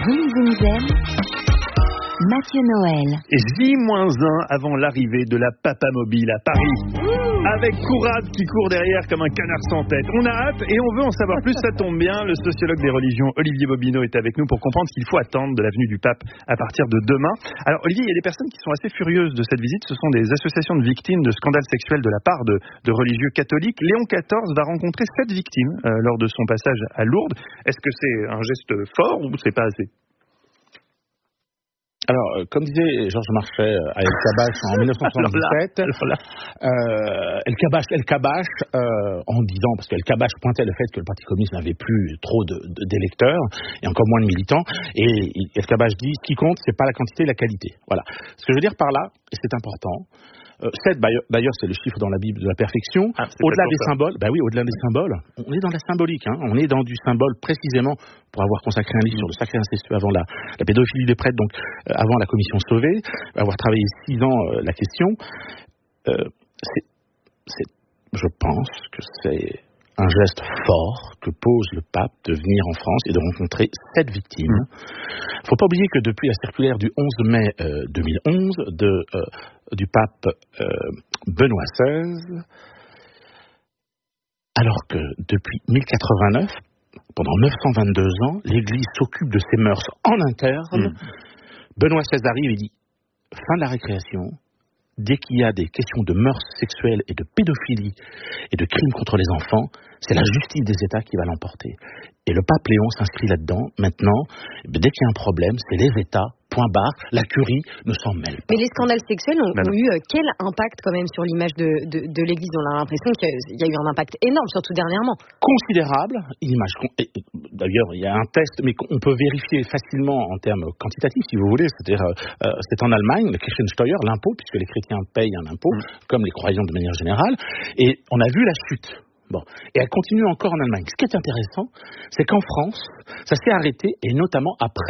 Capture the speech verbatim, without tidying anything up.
Rémi Zenzen, Mathieu Noël. J un avant l'arrivée de la Papa Mobile à Paris. Avec Courade qui court derrière comme un canard sans tête. On a hâte et on veut en savoir plus, ça tombe bien. Le sociologue des religions Olivier Bobineau est avec nous pour comprendre ce qu'il faut attendre de la venue du pape à partir de demain. Alors Olivier, il y a des personnes qui sont assez furieuses de cette visite. Ce sont des associations de victimes de scandales sexuels de la part de, de religieux catholiques. Léon quatorze va rencontrer sept victimes euh, lors de son passage à Lourdes. Est-ce que c'est un geste fort ou c'est pas assez ? Alors, comme disait Georges Marchais à El Kabash en dix-neuf cent soixante-dix-sept, euh, El Kabash, El Kabash, euh, en disant, parce que El Kabash pointait le fait que le Parti communiste n'avait plus trop de, de, d'électeurs, et encore moins de militants, et El Kabash dit, ce qui compte, c'est pas la quantité, la qualité. Voilà. Ce que je veux dire par là, et c'est important, Euh, sept, d'ailleurs, c'est le chiffre dans la Bible de la perfection. Ah, au-delà des ça. symboles, bah oui, au-delà des symboles, on est dans la symbolique, hein, on est dans du symbole précisément pour avoir consacré un livre sur le sacré incestueux avant la, la pédophilie des prêtres, donc euh, avant la commission Sauvé, avoir travaillé six ans euh, la question. Euh, c'est, c'est, je pense que c'est un geste fort que pose le pape de venir en France et de rencontrer sept victimes. Il mmh. ne faut pas oublier que depuis la circulaire du onze mai euh, deux mille onze de, euh, du pape euh, Benoît seize, alors que depuis mille quatre-vingt-neuf, pendant neuf cent vingt-deux ans, l'Église s'occupe de ses mœurs en interne, mmh. Benoît seize arrive et dit « fin de la récréation ». Dès qu'il y a des questions de mœurs sexuelles et de pédophilie et de crimes contre les enfants, c'est la justice des États qui va l'emporter. Et le pape Léon s'inscrit là-dedans. Maintenant, dès qu'il y a un problème, c'est les États, point barre, la curie ne s'en mêle pas. Mais les scandales sexuels ont, ont eu quel impact quand même sur l'image de, de, de l'Église ? On a l'impression qu'il y a eu un impact énorme, surtout dernièrement. Considérable. Une image, d'ailleurs, il y a un test, mais qu'on peut vérifier facilement en termes quantitatifs, si vous voulez. C'est-à-dire, euh, c'est en Allemagne, le Kirchensteuer, l'impôt, puisque les chrétiens payent un impôt, mmh. comme les croyants de manière générale. Et on a vu la chute. Bon. Et elle continue encore en Allemagne. Ce qui est intéressant, c'est qu'en France, ça s'est arrêté, et notamment après